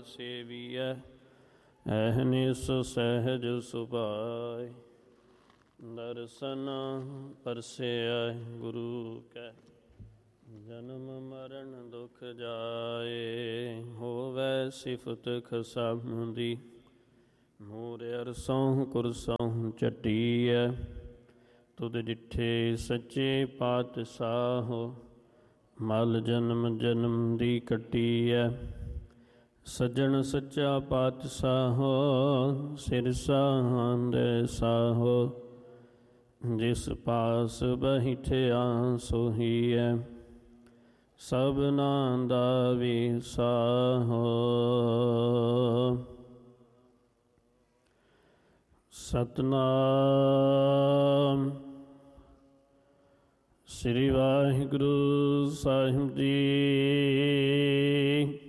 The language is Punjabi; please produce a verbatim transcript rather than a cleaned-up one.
ਸੇਵੀਐ, ਅਹਨਿਸ ਸਹਿਜ ਸੁਭਾਇ। ਦਰਸ਼ਨ ਪਰਸੈ ਗੁਰੂ ਕੈ, ਜਨਮ ਮਰਨ ਦੁਖ ਜਾਏ। ਹੋਵੈ ਸਿਫਤ ਖਸਮ ਦੀ, ਮੂਰ ਅਰਸੋਂ ਕੁਰਸੋਂ ਚੱਟੀਐ। ਤੁਧ ਡਿਠੇ ਸੱਚੇ ਪਾਤਸ਼ਾਹ, ਮਲ ਜਨਮ ਜਨਮ ਦੀ ਕੱਟੀਐ। ਸੱਜਣ ਸੱਚਾ ਪਾਤਸ਼ਾਹ, ਸਿਰ ਸਾਂਦੈ ਸਾਹੋ। ਜਿਸ ਪਾਸ ਬੈਠਿਆ ਸੋਹੀਐ, ਸਭਨਾਂ ਦਾ ਵਿਸਾਹੋ। ਸਤਿਨਾਮ ਸ੍ਰੀ ਵਾਹਿਗੁਰੂ ਸਾਹਿਬ ਜੀ।